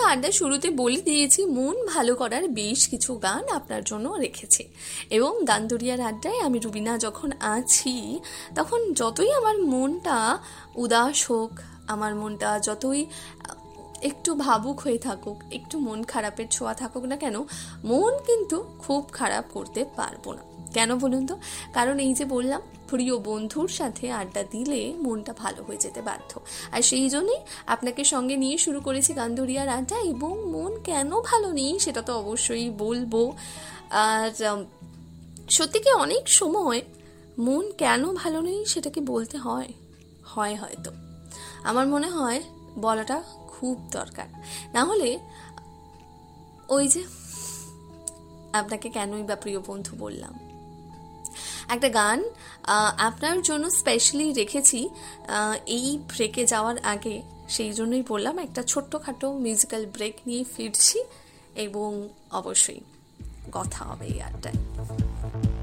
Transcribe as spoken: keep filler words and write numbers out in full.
আড্ডা শুরুতে বলে দিয়েছি মন ভালো করার বেশ কিছু গান আপনার জন্য রেখেছি, এবং গান দরিয়ার আড্ডায় আমি রুবিনা যখন আছি তখন যতই আমার মনটা উদাস হোক, আমার মনটা যতই একটু ভাবুক হয়ে থাকুক, একটু মন খারাপের ছোঁয়া থাকুক না কেন, মন কিন্তু খুব খারাপ করতে পারবো না। কেন বলুন তো? কারণ এই যে বললাম, প্রিয় বন্ধুর সাথে আড্ডা দিলে মনটা ভালো হয়ে যেতে বাধ্য। আর সেই জন্যই আপনাকে সঙ্গে নিয়ে শুরু করেছি গান দরিয়ার আড্ডা। এবং মন কেন ভালো নেই সেটা তো অবশ্যই বলবো। আর সত্যি কি অনেক সময় মন কেন ভালো নেই সেটা কি বলতে হয় হয় হয়তো আমার মনে হয় বলাটা খুব দরকার। না হলে ওই যে আপনাকে কেনই বা প্রিয় বন্ধু বললাম, একটা গান আপনার জন্য স্পেশালি রেখেছি এই ব্রেকে যাওয়ার আগে। সেই জন্যই বললাম একটা ছোট্টখাটো মিউজিক্যাল ব্রেক নিয়ে ফিরছি, এবং অবশ্যই কথা হবে এই আড্ডায়।